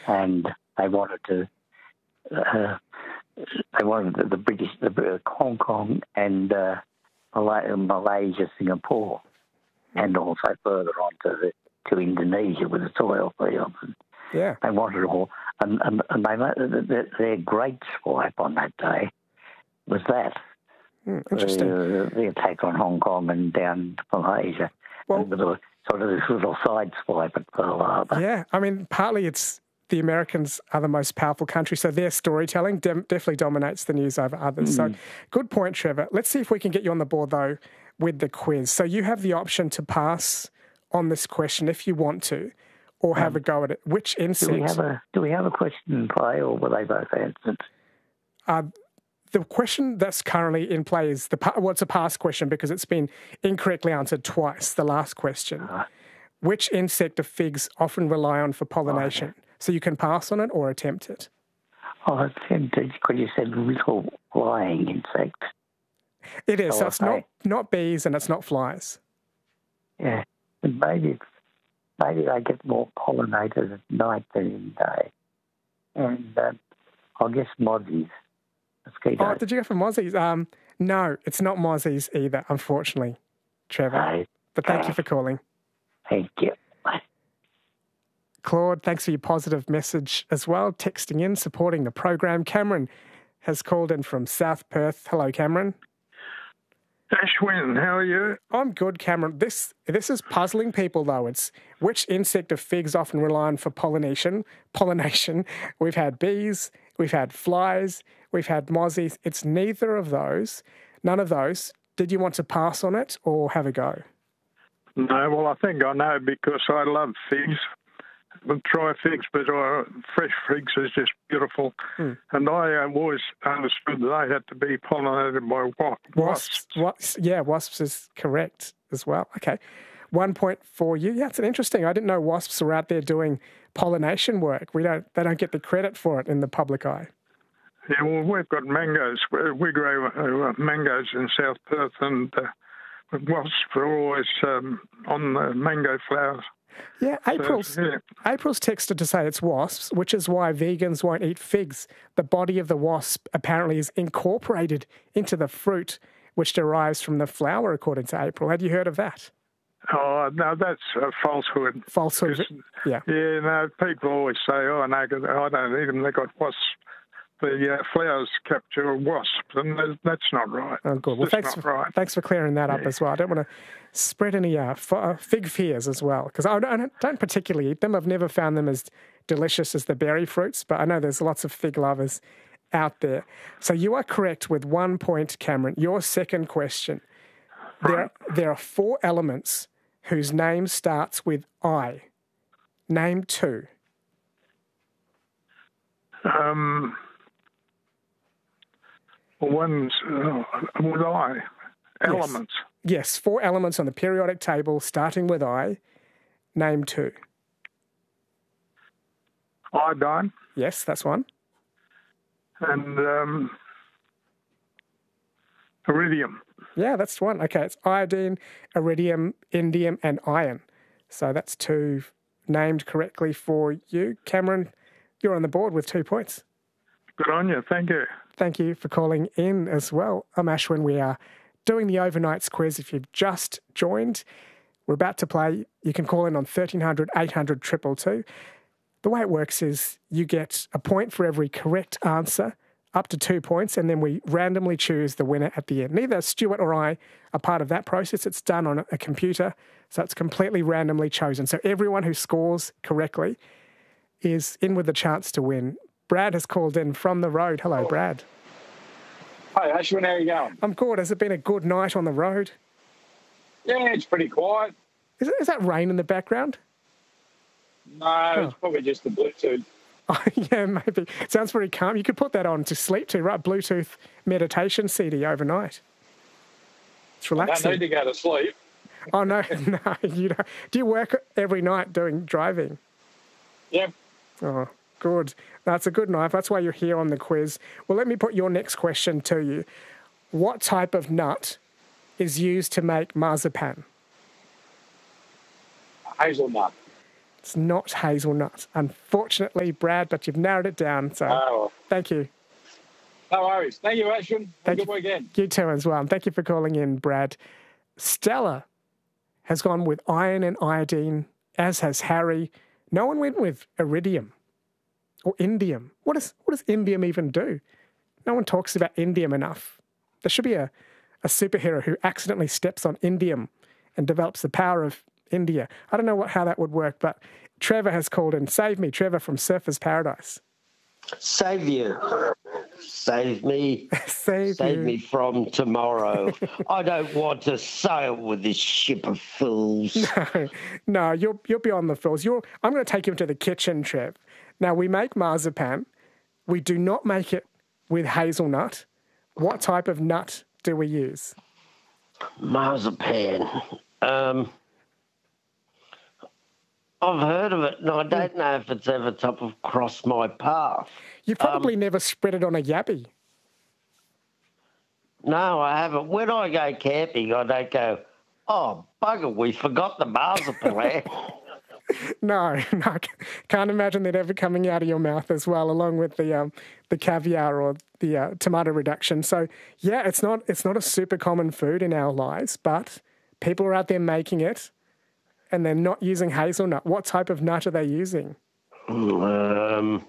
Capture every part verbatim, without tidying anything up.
and they wanted to. Uh, they wanted the, the British, the Hong Kong, and uh, Malaysia, Singapore, and also further on to the, to Indonesia with its oil fields. Yeah, they wanted it all, and and, and they their, their great swipe on that day was that. Mm, interesting. The, the attack on Hong Kong and down to Malaysia. Well, with a sort of this little side swipe at Pearl Harbor. Yeah, I mean, partly it's the Americans are the most powerful country, so their storytelling de- definitely dominates the news over others. Mm. So good point, Trevor. Let's see if we can get you on the board, though, with the quiz. So you have the option to pass on this question if you want to, or have um, a go at it. Which insect... Do we have a, do we have a question in play, or were they both answered? Uh, the question that's currently in play is, the well, it's a past question because it's been incorrectly answered twice, the last question. Uh, Which insect do figs often rely on for pollination? Oh, okay. So you can pass on it or attempt it. Oh, attempted, because you said little flying insect. It is. So, so it's not, not bees and it's not flies. Yeah, but maybe it's, maybe they get more pollinators at night than in day. And um, I guess mozzies. Mosquitoes. Oh, did you go for mozzies? Um, no, it's not mozzies either, unfortunately, Trevor. Right. But thank uh, you for calling. Thank you. Claude, thanks for your positive message as well, texting in, supporting the program. Cameron has called in from South Perth. Hello, Cameron. Ashwin, how are you? I'm good, Cameron. This this is puzzling people, though. It's which insect do figs often rely on for pollination? Pollination. We've had bees, we've had flies, we've had mozzies. It's neither of those. None of those. Did you want to pass on it or have a go? No, well, I think I know because I love figs. We'll try figs, but uh, fresh figs is just beautiful. Mm. And I uh, always understood that they had to be pollinated by wasps. Wasps. wasps. Yeah, wasps is correct as well. Okay. One point for you. Yeah, it's an interesting. I didn't know wasps were out there doing pollination work. We don't. They don't get the credit for it in the public eye. Yeah, well, we've got mangoes. We grow uh, mangoes in South Perth, and uh, wasps are always um, on the mango flowers. Yeah, April's, so, yeah. April's texted to say it's wasps, which is why vegans won't eat figs. The body of the wasp apparently is incorporated into the fruit, which derives from the flower, according to April. Had you heard of that? Oh, no, that's a falsehood. Falsehood, yeah. Yeah, no, people always say, oh, no, I don't eat them, they got wasps. The uh, flowers capture wasps, and that's not right. Oh, good. Well, thanks for, right. thanks for clearing that up yeah. as well. I don't want to spread any uh, f- uh, fig fears as well, because I don't, don't particularly eat them. I've never found them as delicious as the berry fruits, but I know there's lots of fig lovers out there. So you are correct with one point, Cameron. Your second question. There, right. there are four elements whose name starts with I. Name two. Um... One's uh, with I, elements. Yes. yes, four elements on the periodic table starting with I. Name two. Iodine. Yes, that's one. And um, iridium. Yeah, that's one. Okay, it's iodine, iridium, indium, and iron. So that's two named correctly for you. Cameron, you're on the board with two points. Good on you. Thank you. Thank you for calling in as well. I'm Ashwin. We are doing the Overnights quiz. If you've just joined, we're about to play. You can call in on thirteen hundred, eight hundred, two two two. The way it works is you get a point for every correct answer, up to two points, and then we randomly choose the winner at the end. Neither Stuart or I are part of that process. It's done on a computer, so it's completely randomly chosen. So everyone who scores correctly is in with a chance to win. Brad has called in from the road. Hello, Brad. Hi, Ashwin. How are you going? I'm good. Has it been a good night on the road? Yeah, it's pretty quiet. Is, it, is that rain in the background? No, oh. It's probably just the Bluetooth. Oh, yeah, maybe. It sounds very calm. You could put that on to sleep to, right? Bluetooth meditation C D overnight. It's relaxing. I don't need to go to sleep. Oh, no, no. You don't. Do you work every night doing driving? Yep. Oh, good. That's a good night. That's why you're here on the quiz. Well, let me put your next question to you. What type of nut is used to make marzipan? Hazelnut. It's not hazelnut. Unfortunately, Brad, but you've narrowed it down. So Oh. thank you. No worries. Thank you, Ashwin. Have Thank a good you. weekend. You too as well. And thank you for calling in, Brad. Stella has gone with iron and iodine, as has Harry. No one went with iridium or indium. What, is, what does indium even do? No one talks about indium enough. There should be a, a superhero who accidentally steps on indium and develops the power of India. I don't know what, how that would work, but Trevor has called in. Save me, Trevor from Surfer's Paradise. Save you. Save me. Save, Save you. me from tomorrow. I don't want to sail with this ship of fools. No, no, you're, you're beyond the fools. You're, I'm going to take you into the kitchen, Trev. Now, we make marzipan. We do not make it with hazelnut. What type of nut do we use? Marzipan. Um, I've heard of it, and I don't know if it's ever top of crossed my path. You probably Um, never spread it on a yabby. No, I haven't. When I go camping, I don't go, oh, bugger, we forgot the marzipan. No, no, I can't imagine that ever coming out of your mouth as well, along with the um, the caviar or the uh, tomato reduction. So yeah, it's not it's not a super common food in our lives, but people are out there making it, and they're not using hazelnut. What type of nut are they using? um,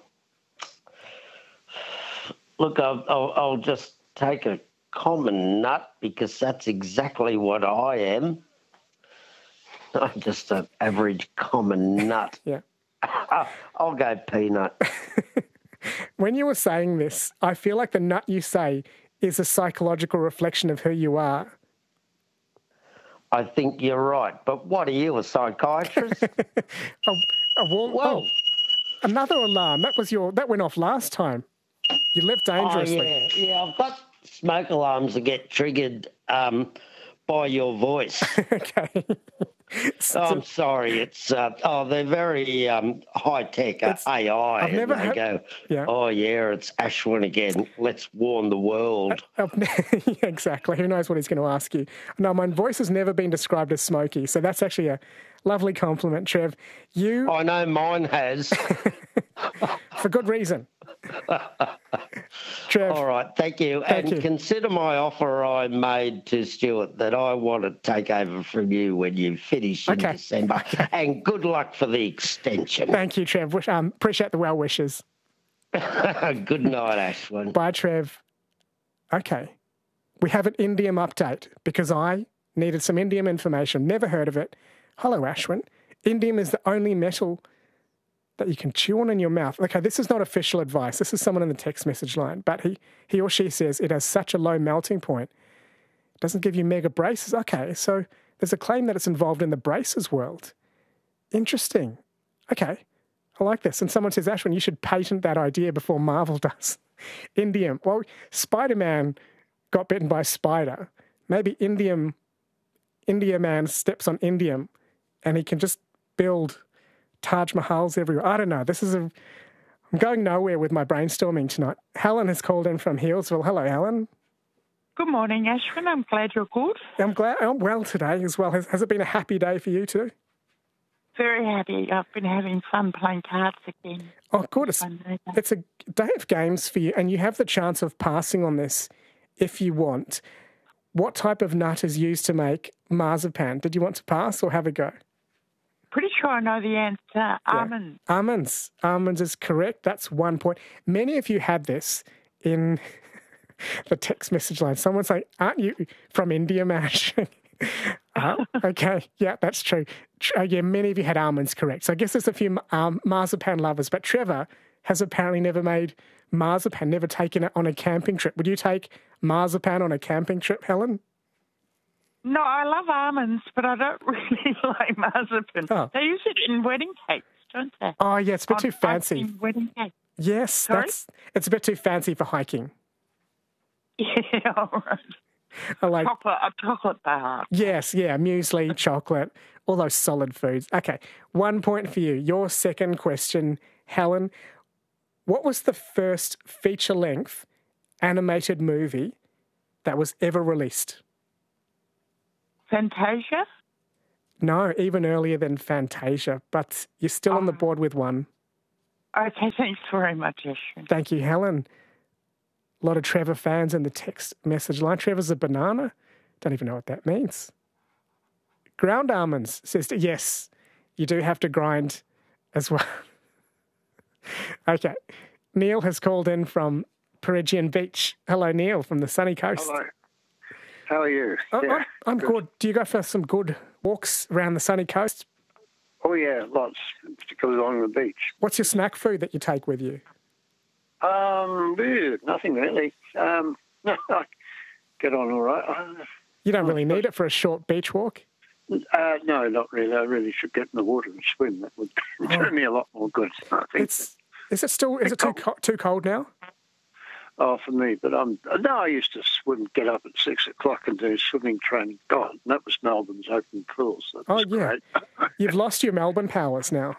look, I'll, I'll, I'll just take a common nut because that's exactly what I am. I'm just an average common nut. Yeah. I'll go peanut. When you were saying this, I feel like the nut you say is a psychological reflection of who you are. I think you're right. But what are you, a psychiatrist? A, a wall, Whoa. oh, another alarm. That was your. That went off last time. You live Oh, dangerously. yeah. Yeah, I've got smoke alarms that get triggered um, by your voice. Okay. Oh, I'm sorry. It's uh, oh, they're very um, high tech uh, A I. I've never and they had- go, Yeah. oh yeah, it's Ashwin again. Let's warn the world. Exactly. Who knows what he's going to ask you? No, my voice has never been described as smoky, so that's actually a lovely compliment, Trev. You, I know mine has. for good reason. Trev, All right, thank you. Thank and you. consider my offer I made to Stuart that I want to take over from you when you finish in Okay. December. And good luck for the extension. thank you, Trev. Wish- Um, appreciate the well wishes. Good night, Ashwin. Bye, Trev. Okay. We have an indium update because I needed some indium information. Never heard of it. Hello, Ashwin. Indium is the only metal that you can chew on in your mouth. Okay, this is not official advice. This is someone in the text message line. But he, he or she says it has such a low melting point. It doesn't give you mega braces. Okay, so there's a claim that it's involved in the braces world. Interesting. Okay, I like this. And someone says, Ashwin, you should patent that idea before Marvel does. Indium. Well, Spider-Man got bitten by a spider. Maybe indium, India Man steps on indium and he can just build Taj Mahals everywhere. I don't know. This is a... I'm going nowhere with my brainstorming tonight. Helen has called in from Healesville. Hello, Helen. Good morning, Ashwin. I'm glad you're good. I'm glad I'm well today as well. Has, has it been a happy day for you too? Very happy. I've been having fun playing cards again. Oh, good. It's, Fun day. it's a day of games for you, and you have the chance of passing on this if you want. What type of nut is used to make marzipan? Did you want to pass or have a go? Pretty sure I know the answer. Almonds. Almonds. Almonds is correct. That's one point. Many of you had this in the text message line. Someone's like, aren't you from India, Mash? Oh, okay. Yeah, that's true. Tr- uh, yeah, many of you had almonds correct. So I guess there's a few um, marzipan lovers, but Trevor has apparently never made marzipan, never taken it on a camping trip. Would you take marzipan on a camping trip, Helen? No, I love almonds, but I don't really like marzipan. Oh. They use it in wedding cakes, don't they? Oh, yeah, it's a bit On too fancy. icing wedding cake. Yes, Sorry? that's it's a bit too fancy for hiking. Yeah, all right. I like Chocolate, a chocolate bar. Yes, yeah, muesli, chocolate, all those solid foods. Okay, one point for you. Your second question, Helen. What was the first feature-length animated movie that was ever released? Fantasia? No, even earlier than Fantasia, but you're still on the board with one. Okay, thanks very much, Ashwin. Thank you, Helen. A lot of Trevor fans in the text message line. Trevor's a banana. Don't even know what that means. Ground almonds says, yes, you do have to grind as well. Okay. Neil has called in from Peregian Beach. Hello, Neil, from the sunny coast. Hello. How are you? Oh, yeah, I'm, I'm good. good. Do you go for some good walks around the sunny coast? Oh, yeah, lots, particularly along the beach. What's your snack food that you take with you? Um, ew, nothing really. Um, no, I get on all right. Uh, you don't really need it for a short beach walk? Uh, no, not really. I really should get in the water and swim. That would do oh. me a lot more good, I think. It's, is it still, is it too, co- too cold now? Oh, for me, but I'm, no, I used to swim, get up at six o'clock and do swimming training. God, that was Melbourne's open pools. That was oh, yeah. Great. You've lost your Melbourne powers now.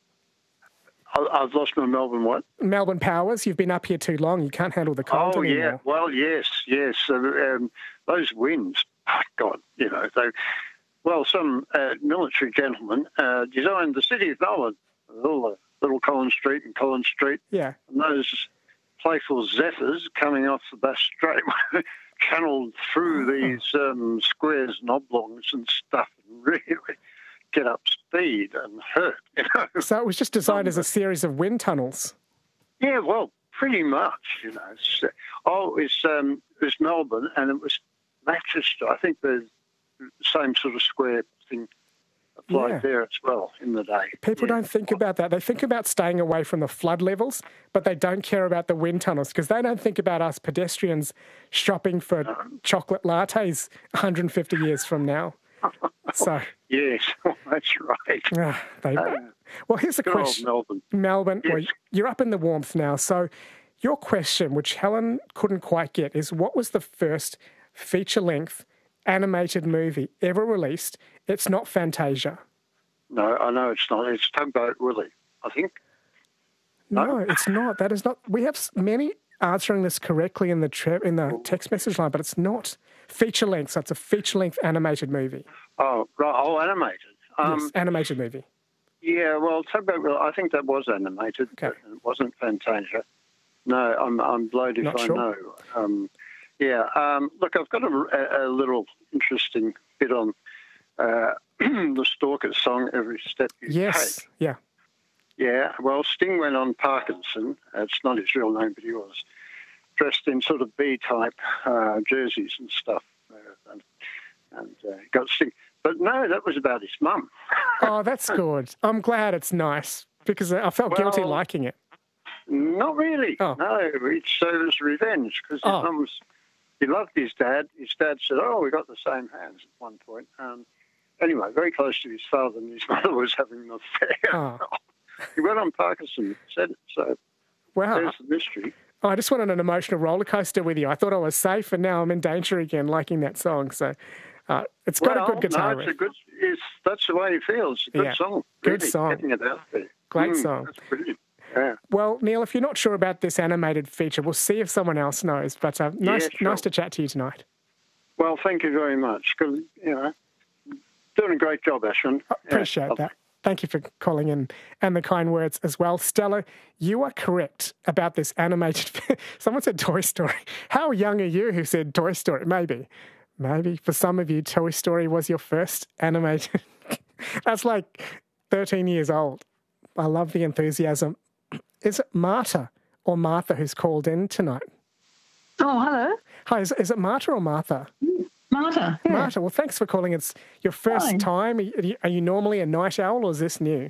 I've lost my Melbourne what? Melbourne powers. You've been up here too long. You can't handle the cold oh, anymore. Oh, yeah. Well, yes, yes. Uh, um, those winds, oh, God, you know, they... Well, some uh, military gentleman uh, designed the city of Melbourne, little, little Collins Street and Collins Street. Yeah. And those playful zephyrs coming off the Bass Strait channeled through these um, squares and oblongs and stuff and really get up speed and hurt, you know. So it was just designed um, as a series of wind tunnels? Yeah, well, pretty much, you know. It's, oh, it's, um, it was Melbourne and it was Manchester. I think the same sort of square thing applied yeah. there as well in the day. People yeah. don't think about that. They think about staying away from the flood levels, but they don't care about the wind tunnels because they don't think about us pedestrians shopping for no. chocolate lattes one hundred fifty years from now. So yes, that's right. Uh, they, uh, well, here's the question. Melbourne. Melbourne, yes. well, you're up in the warmth now. So your question, which Helen couldn't quite get, is what was the first feature-length animated movie ever released? It's not Fantasia. No, I know it's not. It's Tugboat Willie, I think. No, no, it's not. That is not. We have many answering this correctly in the tre- in the text message line, but it's not feature length. So it's a feature length animated movie. Oh, right. Oh, animated. Um, yes, animated movie. Yeah, well, Tugboat Willie, I think that was animated. Okay. But it wasn't Fantasia. No, I'm I'm blowed if not I sure. know. Um, Yeah, um, look, I've got a, a little interesting bit on uh, the Stalker song, Every Step You yes. Take. Yes, yeah. Yeah, well, Sting went on Parkinson. It's not his real name, but he was dressed in sort of B-type uh, jerseys and stuff. Uh, and and uh, got Sting. But no, that was about his mum. Oh, that's good. I'm glad it's nice because I felt well, guilty liking it. Not really. Oh. No, it serves revenge because his oh. mum was... He loved his dad. His dad said, oh, we got the same hands at one point. Um, anyway, very close to his father, and his mother was having an affair. Oh. He went on Parkinson, said it, so wow. there's the mystery. Oh, I just went on an emotional roller coaster with you. I thought I was safe, and now I'm in danger again, liking that song. So uh, it's got well, a good guitar no, it's riff. a good, it's, that's the way he feels. It's a good yeah. song. Good really, song. Getting it out there. Great mm, song. That's brilliant. Yeah. Well, Neil, if you're not sure about this animated feature, we'll see if someone else knows. But uh, nice, yeah, sure. nice to chat to you tonight. Well, thank you very much. Good, you know, doing a great job, Ashwin. I appreciate yeah. that. Thank you for calling in and the kind words as well. Stella, you are correct about this animated... Someone said Toy Story. How young are you who said Toy Story? Maybe. Maybe for some of you, Toy Story was your first animated... That's like thirteen years old. I love the enthusiasm. Is it Marta or Martha who's called in tonight? Oh, hello. Hi, is, is it Marta or Martha? Marta. Yeah. Marta, well, thanks for calling. It's your first Fine. time. Are you, are you normally a night owl or is this new?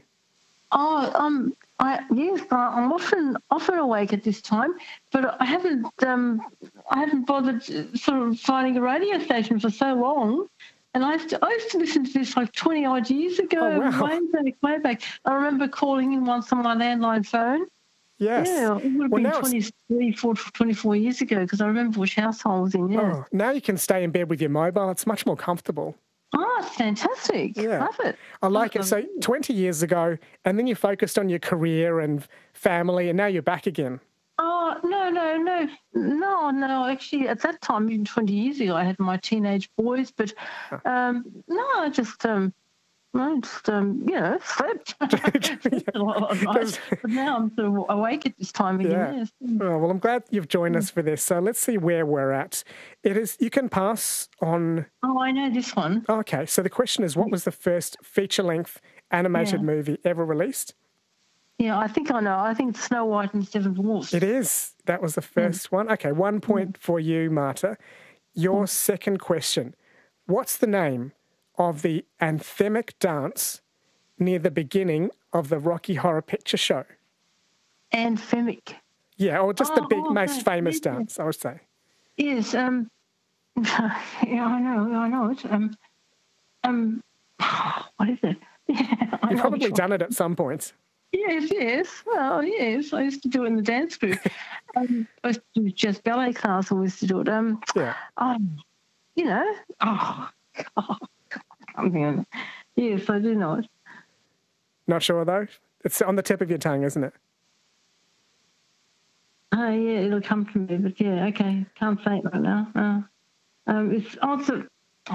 Oh, um, I yes, I'm often often awake at this time, but I haven't um, I haven't bothered sort of finding a radio station for so long. And I used to, I used to listen to this like twenty odd years ago, oh, wow. way back, way back. I remember calling in once on my landline phone. Yes. Yeah, it would have well, been twenty-three, four, twenty-four years ago because I remember which house I was in, yeah. Oh, now you can stay in bed with your mobile. It's much more comfortable. Oh, it's fantastic. Yeah. Love it. I like it. So twenty years ago, and then you focused on your career and family, and now you're back again. Oh, no, no, no. No, no. Actually, at that time, even twenty years ago, I had my teenage boys. But, um, no, I just, um, I just, um, you know, slept. Slept a lot of nights. But now I'm sort of awake at this time again. Yeah. Yes. Oh, well, I'm glad you've joined us for this. So let's see where we're at. It is. You can pass on. Oh, I know this one. Okay. So the question is, what was the first feature-length animated Yeah. movie ever released? Yeah, I think I know. I think it's Snow White and the Seven Dwarfs. It is. That was the first one. Okay, one point for you, Marta. Your second question. What's the name of the anthemic dance near the beginning of the Rocky Horror Picture Show? Anthemic. Yeah, or just the Oh, big, oh, most okay. famous Yeah. dance, I would say. Yes. Um. Yeah, I know. I know it. Um. Um. What is it? Yeah, I You've know probably which one. done it at some point. Yes, yes. Well, yes. I used to do it in the dance group. um, I used to do just ballet class. I used to do it. Um, Yeah. um, you know. Oh, God. I mean, yes, I do know it. Not sure, though? It's on the tip of your tongue, isn't it? Oh, yeah, it'll come to me. But yeah, okay. Can't say it right now. No. Um, it's also.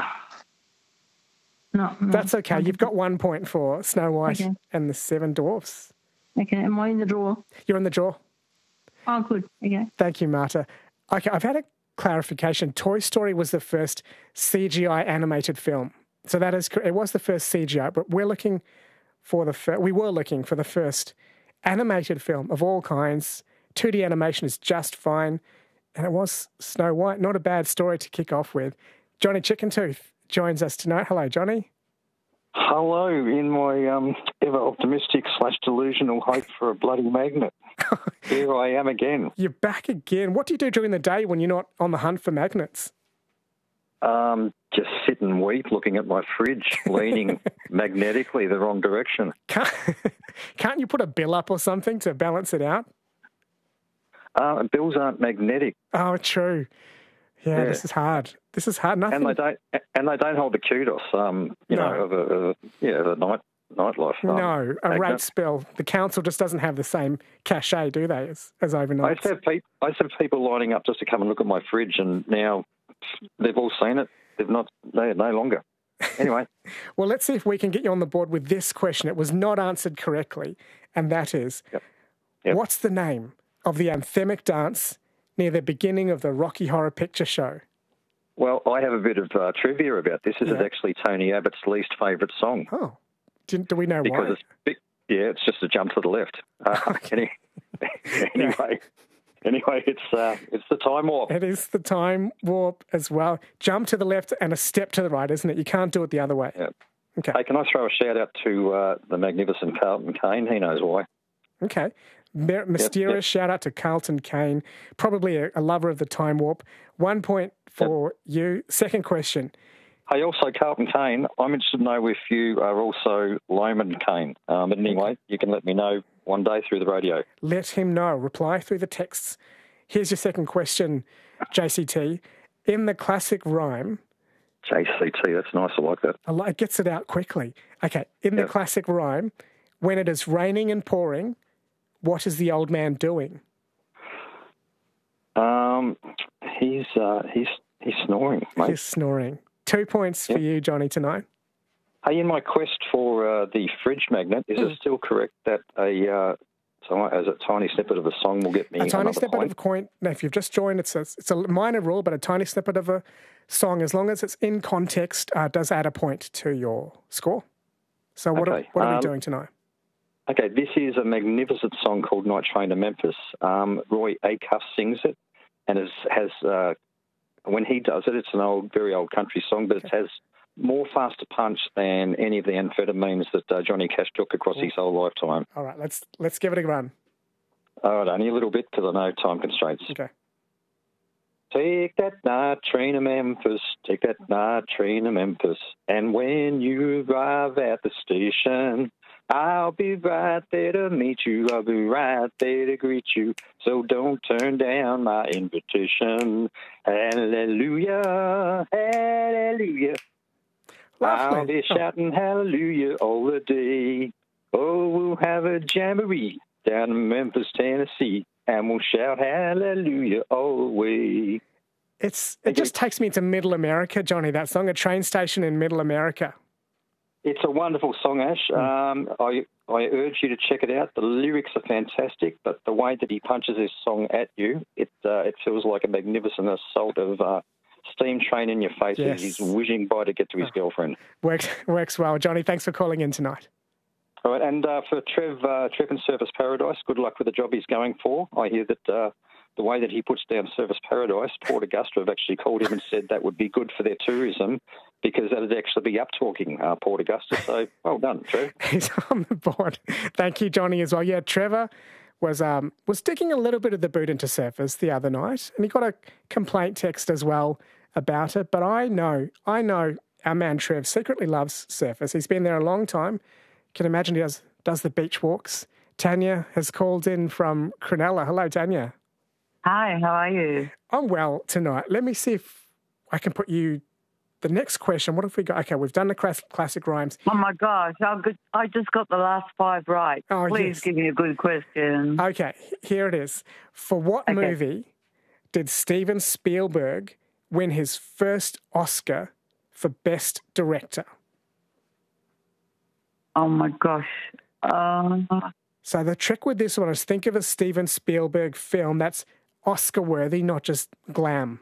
No, no. That's okay. You've got one point for Snow White Okay. and the Seven Dwarfs. Okay, am I in the draw? You're in the draw. Oh, good. Okay. Thank you, Marta. Okay, I've had a clarification. Toy Story was the first C G I animated film. So that is correct. It was the first C G I, but we're looking for the fir- we were looking for the first animated film of all kinds. two D animation is just fine. And it was Snow White. Not a bad story to kick off with. Johnny Chickentooth joins us tonight. Hello, Johnny. Hello, in my um, ever optimistic slash delusional hope for a bloody magnet. Here I am again. You're back again. What do you do during the day when you're not on the hunt for magnets? Um, just sit and weep looking at my fridge, leaning magnetically the wrong direction. Can't, can't you put a bill up or something to balance it out? Uh, bills aren't magnetic. Oh, true. Yeah, Yeah. this is hard. This is hard. Nothing. And they don't, and they don't hold the kudos, um, you No. know, of a, of a yeah, of a night nightlife. Um, no, a magnet. rate spill. The council just doesn't have the same cachet, do they, as, as I overnight? used, to have peop I used to have people lining up just to come and look at my fridge, and now they've all seen it. They've not. They're no longer. Anyway, Well, let's see if we can get you on the board with this question. It was not answered correctly, and that is, Yep. Yep. what's the name of the anthemic dance near the beginning of the Rocky Horror Picture Show? well, I have a bit of uh, trivia about this. This Yeah. is actually Tony Abbott's least favourite song. Oh, do, do we know Because why? it's big, yeah, it's just a jump to the left. Uh, any, anyway, anyway, it's uh, it's the time warp. It is the time warp as well. Jump to the left and a step to the right, isn't it? You can't do it the other way. Yeah. Okay. Hey, can I throw a shout out to uh, the magnificent Carlton Kane? He knows why. Okay. Mer- mysterious yep. shout out to Carlton Kane, probably a, a lover of the time warp. One point for you. Second question. Hey, also Carlton Kane, I'm interested to know if you are also Loman Kane. Um, but anyway, you can let me know one day through the radio. Let him know. Reply through the texts. Here's your second question, J C T. In the classic rhyme, J C T, that's nice. I like that. a lot- it gets it out quickly. Okay. In the Yep. classic rhyme, when it is raining and pouring, what is the old man doing? Um, he's uh, he's he's snoring, mate. He's snoring. Two points for Yep. you, Johnny, tonight. Hey, in my quest for uh, the fridge magnet, is Hmm. it still correct that a uh, so as a tiny snippet of a song will get me A tiny another snippet point? of a coin. Now, if you've just joined, it's a, it's a minor rule, but a tiny snippet of a song, as long as it's in context, uh, does add a point to your score. So what, Okay, are, what are we um, doing tonight? Okay, this is a magnificent song called Night Train to Memphis. Um, Roy Acuff sings it, and is, has uh, when he does it, it's an old, very old country song, but it has more faster punch than any of the amphetamines that uh, Johnny Cash took across his whole lifetime. All right, let's let's give it a run. All right, only a little bit because I know time constraints. Okay. Take that night train to Memphis, take that night train to Memphis, and when you arrive at the station, I'll be right there to meet you, I'll be right there to greet you, so don't turn down my invitation. Hallelujah, hallelujah. Lovely. I'll be Oh. shouting hallelujah all the day. Oh, we'll have a jamboree down in Memphis, Tennessee, and we'll shout hallelujah all the way. It's it just takes me to Middle America, Johnny. That song, a train station in Middle America. It's a wonderful song, Ash. Um, I I urge you to check it out. The lyrics are fantastic, but the way that he punches this song at you, it uh, it feels like a magnificent assault of uh, steam train in your face Yes. as he's whizzing by to get to his Oh. girlfriend. Works, works well. Johnny, thanks for calling in tonight. All right, and uh, for Trev, uh, Trev and Surface Paradise, good luck with the job he's going for. I hear that uh, the way that he puts down Surface Paradise, Port Augusta have actually called him and said that would be good for their tourism because that would actually be up-talking uh, Port Augusta. So well done, Trev. He's on the board. Thank you, Johnny, as well. Yeah, Trevor was um, was digging a little bit of the boot into Surface the other night, and he got a complaint text as well about it. But I know, I know our man Trev secretly loves Surface. He's been there a long time. Can imagine he does, does the beach walks. Tanya has called in from Cronulla. Hello, Tanya. Hi, how are you? I'm well tonight. Let me see if I can put you the next question. What have we got? Okay, we've done the class, classic rhymes. Oh my gosh, how good! I just got the last five right. Oh, Please yes. give me a good question. Okay, here it is. For what Okay. movie did Steven Spielberg win his first Oscar for Best Director? Oh my gosh. Uh, So the trick with this one is think of a Steven Spielberg film that's Oscar-worthy, not just glam.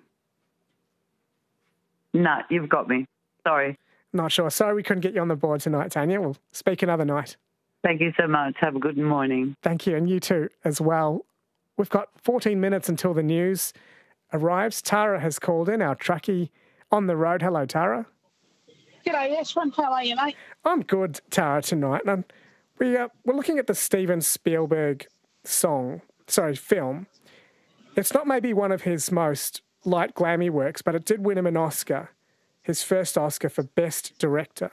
no, you've got me. Sorry. Not sure. Sorry we couldn't get you on the board tonight, Tanya. We'll speak another night. Thank you so much. Have a good morning. Thank you, and you too as well. We've got fourteen minutes until the news arrives. Tara has called in, our truckie on the road. Hello, Tara. G'day, Ashwin. How are you, mate? I'm good, Tara, tonight. And we, uh, we're looking at the Steven Spielberg song, sorry, film. It's not maybe one of his most light, glammy works, but it did win him an Oscar, his first Oscar for Best Director.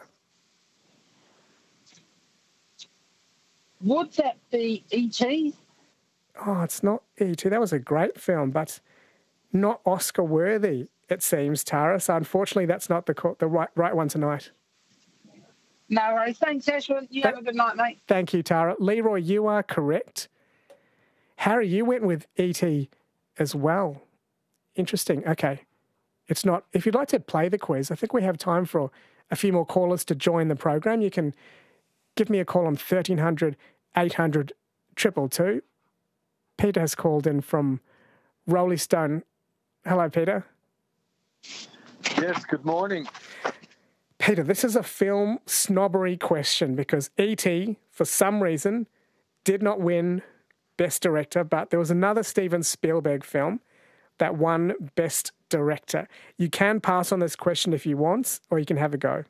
Would that be E T? Oh, it's not E T. That was a great film, but not Oscar-worthy, it seems, Tara. So unfortunately, that's not the co- the right right one tonight. No worries. Thanks, Ashwin. You have a good night, mate. Thank you, Tara. Leroy, you are correct. Harry, you went with E T as well. Interesting. Okay. It's not. If you'd like to play the quiz, I think we have time for a few more callers to join the program. You can give me a call on thirteen hundred, eight hundred, two two two. Peter has called in from Rolling Stone. Hello, Peter. Yes, good morning. Peter, this is a film snobbery question because E T, for some reason, did not win Best Director, but there was another Steven Spielberg film that won Best Director. You can pass on this question if you want, or you can have a go.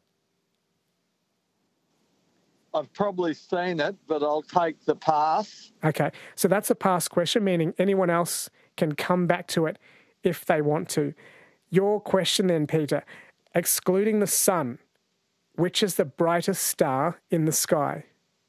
I've probably seen it, but I'll take the pass. Okay, so that's a pass question, meaning anyone else can come back to it if they want to. Your question then, Peter, excluding the sun, which is the brightest star in the sky?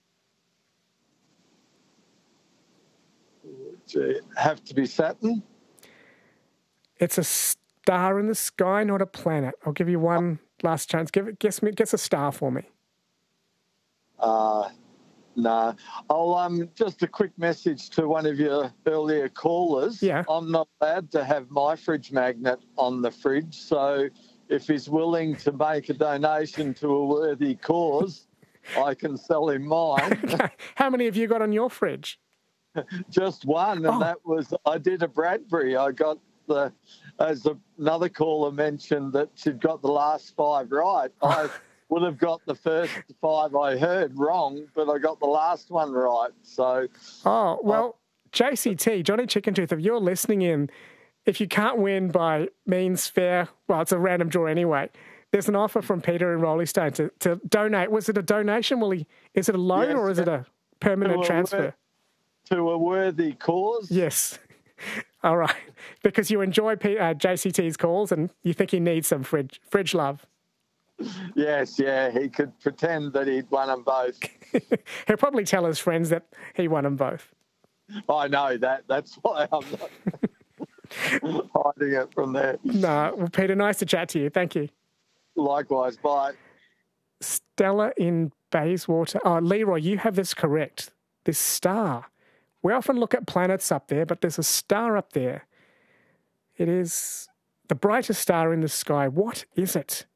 Gee, have to be Saturn? It's a star in the sky, not a planet. I'll give you one last chance. Give it, guess me, guess a star for me. Uh, no. I'll, um, just a quick message to one of your earlier callers. Yeah. I'm not allowed to have my fridge magnet on the fridge, so if he's willing to make a donation to a worthy cause, I can sell him mine. Okay. How many have you got on your fridge? Just one, and Oh. that was, I did a Bradbury. I got the, as another caller mentioned that she'd got the last five right. I would have got the first five I heard wrong, but I got the last one right. So, Oh, well, J C T, Johnny Chicken Tooth, if you're listening in, if you can't win by means fair, well, it's a random draw anyway. There's an offer from Peter in Rolling Stone to, to donate. Was it a donation? Will he, is it a loan Yes, or is it a permanent to a transfer? wor- to a worthy cause. Yes. All right. Because you enjoy P, uh, J C T's calls and you think he needs some fridge, fridge love. Yes, yeah, he could pretend that he'd won them both. He'll probably tell his friends that he won them both. I know that. That's why I'm not hiding it from there. No, well, Peter, nice to chat to you. Thank you. Likewise, bye. Stella in Bayswater. Oh, Leroy, you have this correct. This star. We often look at planets up there, but there's a star up there. It is the brightest star in the sky. What is it?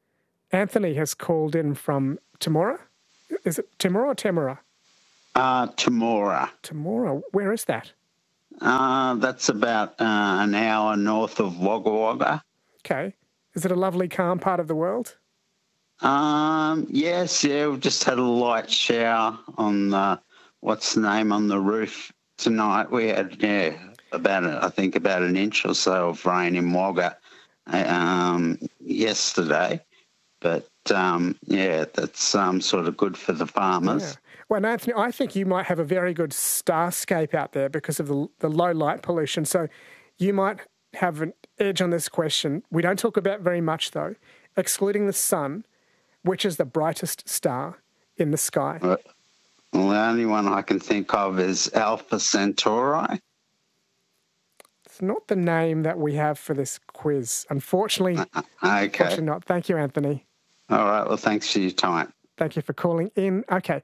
Anthony has called in from Temora. Is it Temora or Temora? Uh, Temora. Temora. Where is that? Uh, that's about uh, an hour north of Wagga Wagga. Okay. Is it a lovely, calm part of the world? Um, yes, yeah, we've just had a light shower on the, what's the name, on the roof tonight. We had, yeah, about, a, I think, about an inch or so of rain in Wagga um, yesterday. But, um, yeah, that's um, sort of good for the farmers. Yeah. Well, Anthony, I think you might have a very good starscape out there because of the, the low light pollution. So you might have an edge on this question. We don't talk about very much, though. Excluding the sun, which is the brightest star in the sky? Well, the only one I can think of is Alpha Centauri. It's not the name that we have for this quiz. Unfortunately, uh, okay. Unfortunately not. Thank you, Anthony. All right. Well, thanks for your time. Thank you for calling in. Okay.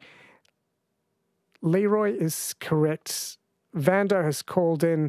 Leroy is correct. Vando has called in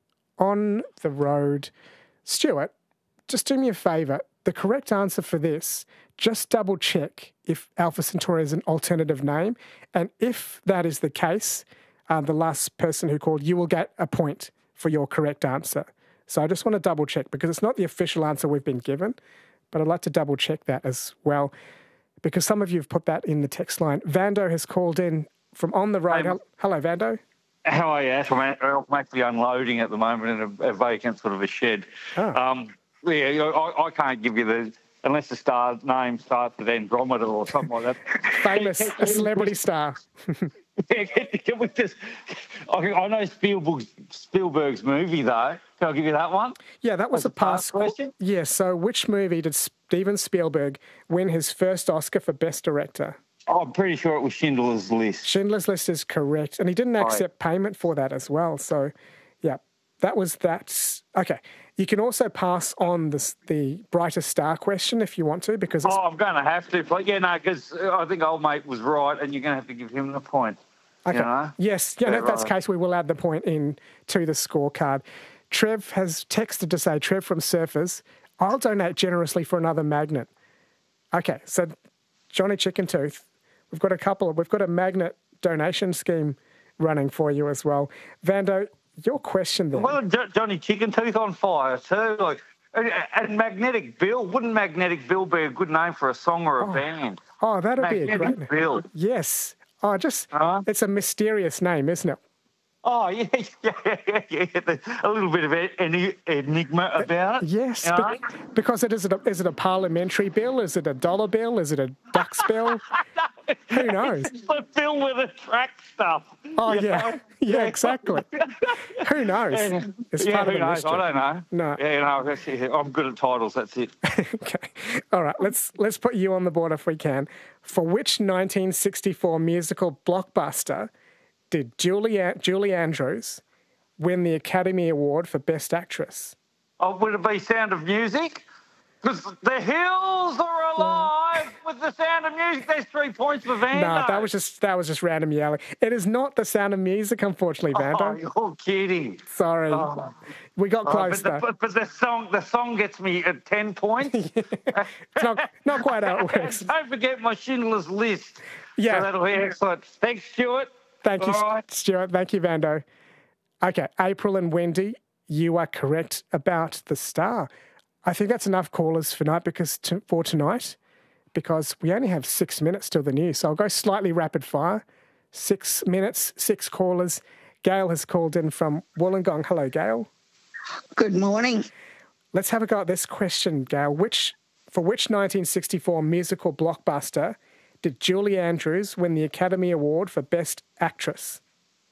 on the road. Stuart, just do me a favour. The correct answer for this, just double check if Alpha Centauri is an alternative name. And if that is the case, uh, the last person who called, you will get a point for your correct answer. So I just want to double check because it's not the official answer we've been given, but I'd like to double check that as well because some of you have put that in the text line. Vando has called in from on the road. Um, Hello, Vando. How are you, Ash? I'm actually unloading at the moment in a, a vacant sort of a shed. Oh. Um, yeah, I, I can't give you the, unless the star name starts with Andromeda or something like that. Famous, a celebrity star. Yeah, can we just, I, I know Spielberg's, Spielberg's movie, though. Can I give you that one? Yeah, that was That's a past question. Yeah, so which movie did Steven Spielberg win his first Oscar for Best Director? Oh, I'm pretty sure it was Schindler's List. Schindler's List is correct. And he didn't accept right. payment for that as well. So, yeah, that was that. Okay. You can also pass on this, the brightest star question if you want to, because it's... Oh, I'm going to have to. But yeah, no, because I think old mate was right, and you're going to have to give him the point. Okay. You know? Yes. Yeah, yeah, if that's right. the case, we will add the point in to the scorecard. Trev has texted to say, Trev from Surfers, I'll donate generously for another magnet. Okay, so Johnny Chicken Tooth, we've got a couple. We've got a magnet donation scheme running for you as well. Vando, your question then. Well, J- Johnny Chicken Tooth on fire too. Like, and, and Magnetic Bill. Wouldn't Magnetic Bill be a good name for a song or a oh. band? Oh, that'd Magnetic be a great name. Bill. Yes. Oh, just, uh-huh. It's a mysterious name, isn't it? Oh, yeah, yeah, yeah, yeah. A little bit of an enigma about it. Yes, you know? be- because it is it, a, is it a parliamentary bill? Is it a dollar bill? Is it a duck's bill? No, who knows? It's the bill with the track stuff. Oh, yeah. yeah. Yeah, exactly. Who knows? Yeah, it's yeah part who of the knows? mystery. I don't know. No. Yeah, no, I'm good at titles, that's it. Okay. All right, let's let's put you on the board if we can. For which nineteen sixty-four musical blockbuster did Julie, Julie Andrews win the Academy Award for Best Actress? Oh, would it be Sound of Music? Because the hills are alive with the Sound of Music. There's three points for Vando. No, that was just that was just random yelling. It is not the Sound of Music, unfortunately, Vando. Oh, you're kidding. Sorry. Oh. We got close, oh, but, the, but, but the song the song gets me at ten points. It's not, not quite how it works. Don't forget my Schindler's List. Yeah. So that'll be excellent. Thanks, Stuart. Thank you, right. Stuart. Thank you, Vando. Okay, April and Wendy, you are correct about the star. I think that's enough callers for night because to, for tonight, because we only have six minutes till the news. So I'll go slightly rapid fire. Six minutes, six callers. Gail has called in from Wollongong. Hello, Gail. Good morning. Let's have a go at this question, Gail. Which for which nineteen sixty-four musical blockbuster did Julie Andrews win the Academy Award for Best Actress?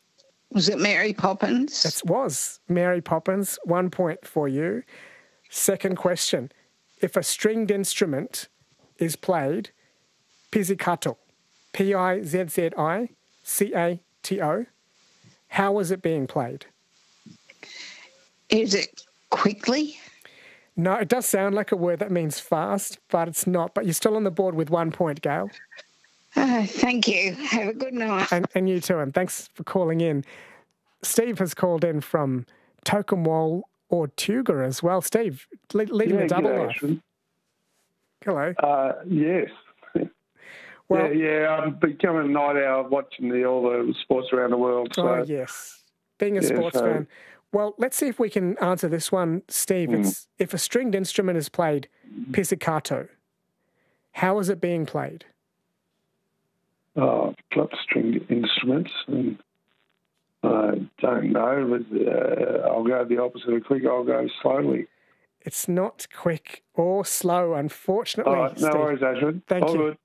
Was it Mary Poppins? It was Mary Poppins. One point for you. Second question. If a stringed instrument is played, pizzicato, P I Z Z I C A T O, how is it being played? Is it quickly? No, it does sound like a word that means fast, but it's not. But you're still on the board with one point, Gail. Uh, thank you. Have a good night. And, and you too, and thanks for calling in. Steve has called in from Tokemwal or Tuga as well. Steve, lead, leading yeah, the double life. Hello. Uh, yes. Well, yeah, yeah, I'm becoming a night owl watching the, all the sports around the world. So. Oh, yes. Being a yeah, sports so, fan. Well, let's see if we can answer this one, Steve. Mm. It's if a stringed instrument is played, pizzicato, how is it being played? Oh, I've got stringed instruments, and I don't know, but uh, I'll go the opposite of quick. I'll go slowly. It's not quick or slow, unfortunately. All right, no Steve. worries, Ashwin. Thank All you. good.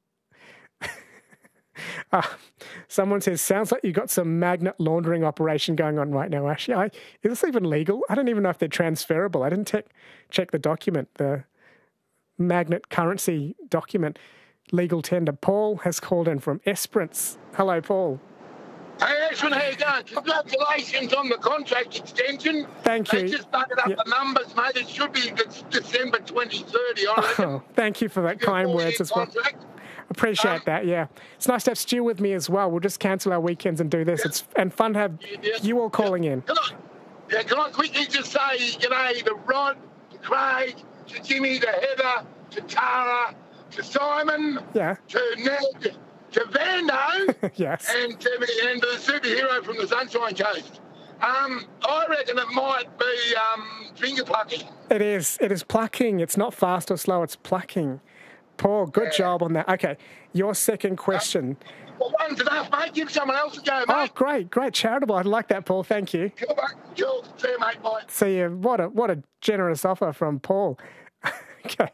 Uh, someone says, sounds like you've got some magnet laundering operation going on right now, Ashley. I, is this even legal? I don't even know if they're transferable. I didn't te- check the document, the magnet currency document, legal tender. Paul has called in from Esperance. Hello, Paul. Hey, Ashwin, how you going? Congratulations on the contract extension. Thank you. They just buggered up Yep. the numbers, mate. It should be de- December twenty thirty, I reckon. Oh, thank you for that kind words as well. Contract. Appreciate Um, that, yeah. It's nice to have Stu with me as well. We'll just cancel our weekends and do this. It's and fun to have yeah. you all calling in. Can I, yeah, can I quickly just say, you know, to Rod, to Craig, to Jimmy, to Heather, to Tara, to Simon, Yeah. to Ned, to Vando, Yes. and to, and to the superhero from the Sunshine Coast. Um, I reckon it might be um, finger plucking. It is. It is plucking. It's not fast or slow. It's plucking. Paul, good job on that. Okay, your second question. Well, one's enough, mate. Give someone else a go, mate. Oh, great, great, charitable. I like that, Paul. Thank you. Cool, mate. Cool. See you, mate. Bye. See you. What a what a generous offer from Paul. Okay,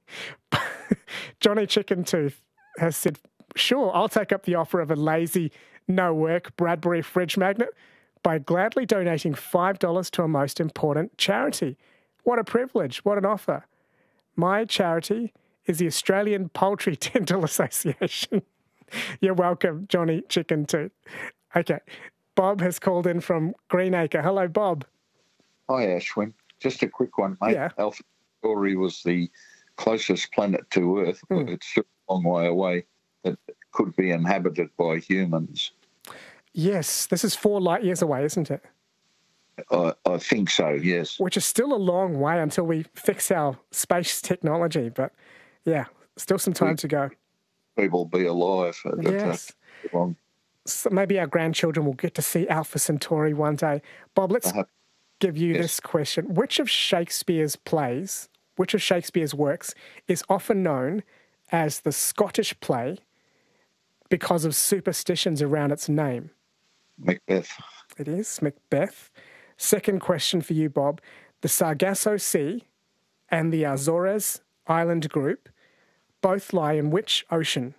Johnny Chicken Tooth has said, "Sure, I'll take up the offer of a lazy, no work Bradbury fridge magnet by gladly donating five dollars to a most important charity. What a privilege! What an offer! My charity is the Australian Poultry Dental Association." You're welcome, Johnny Chicken Tooth. Okay. Bob has called in from Greenacre. Hello, Bob. Hi, Ashwin. Just a quick one, mate. Yeah. Alpha Centauri was the closest planet to Earth, but it's still a long way away that could be inhabited by humans. Yes, this is four light years away, isn't it? I, I think so, yes. Which is still a long way until we fix our space technology, but yeah, still some time to go. People be alive. At that Yes. long. So maybe our grandchildren will get to see Alpha Centauri one day. Bob, let's Uh-huh. give you Yes. this question. Which of Shakespeare's plays, which of Shakespeare's works is often known as the Scottish play because of superstitions around its name? Macbeth. It is Macbeth. Second question for you, Bob. The Sargasso Sea and the Azores Island Group both lie in which ocean?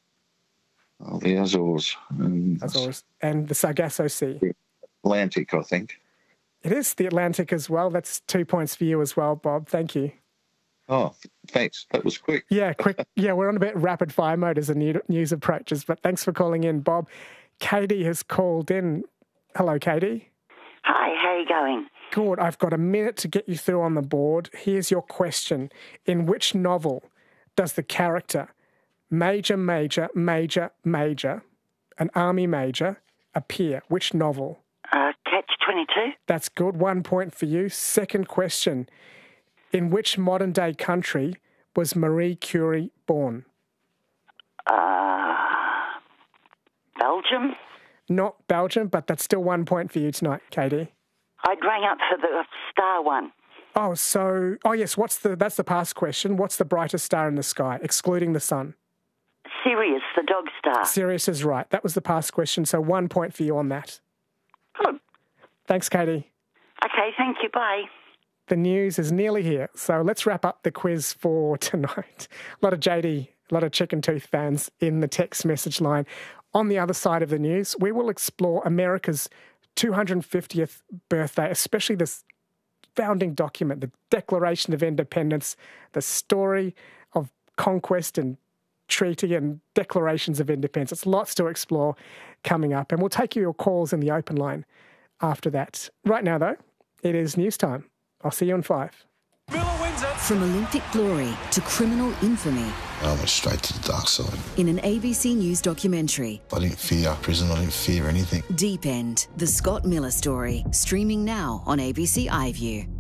Oh, the Azores. Um, Azores and the Sargasso Sea. Atlantic, I think. It is the Atlantic as well. That's two points for you as well, Bob. Thank you. Oh, thanks. That was quick. Yeah, quick. Yeah, we're on a bit rapid fire mode as the new- news approaches, but thanks for calling in, Bob. Katie has called in. Hello, Katie. Hi, how are you going? Good. I've got a minute to get you through on the board. Here's your question. In which novel does the character Major, Major, Major, Major, an army major, appear? Which novel? Uh, Catch twenty-two? That's good. One point for you. Second question. In which modern-day country was Marie Curie born? Uh, Belgium? Not Belgium, but that's still one point for you tonight, Katie. I'd rang up for the star one. Oh, so... Oh, yes, what's the... That's the past question. What's the brightest star in the sky, excluding the sun? Sirius, the dog star. Sirius is right. That was the past question, so one point for you on that. Good. Thanks, Katie. Okay, thank you. Bye. The news is nearly here, so let's wrap up the quiz for tonight. A lot of J D, a lot of Chicken Tooth fans in the text message line. On the other side of the news, we will explore America's two hundred fiftieth birthday, especially this founding document, the Declaration of Independence, the story of conquest and treaty and declarations of independence. It's lots to explore coming up, and we'll take your calls in the open line after that. Right now, though, it is news time. I'll see you in five. From Olympic glory to criminal infamy. I went straight to the dark side. In an A B C News documentary. I didn't fear prison, I didn't fear anything. Deep End, the Scott Miller story. Streaming now on A B C iView.